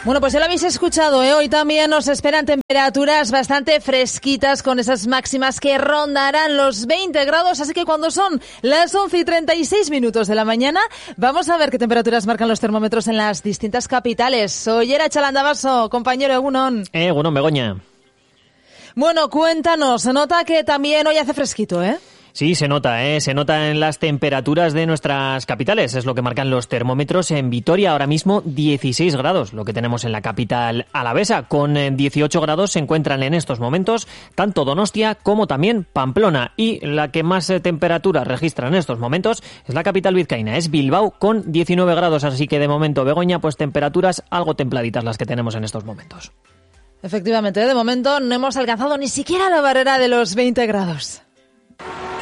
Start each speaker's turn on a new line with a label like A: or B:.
A: Bueno, pues ya lo habéis escuchado, ¿eh? Hoy también nos esperan temperaturas bastante fresquitas con esas máximas que rondarán los 20 grados, así que cuando son las 11:36 de la mañana, vamos a ver qué temperaturas marcan los termómetros en las distintas capitales. Soy Era Chalandabaso, compañero Egunon.
B: Egunon, Begoña.
A: Bueno, cuéntanos, se nota que también hoy hace fresquito, ¿eh?
B: Sí, se nota en las temperaturas de nuestras capitales. Es lo que marcan los termómetros. En Vitoria ahora mismo 16 grados, lo que tenemos en la capital alavesa. Con 18 grados se encuentran en estos momentos tanto Donostia como también Pamplona. Y la que más temperatura registra en estos momentos es la capital vizcaína, es Bilbao con 19 grados. Así que de momento, Begoña, pues temperaturas algo templaditas las que tenemos en estos momentos.
A: Efectivamente, de momento no hemos alcanzado ni siquiera la barrera de los 20 grados.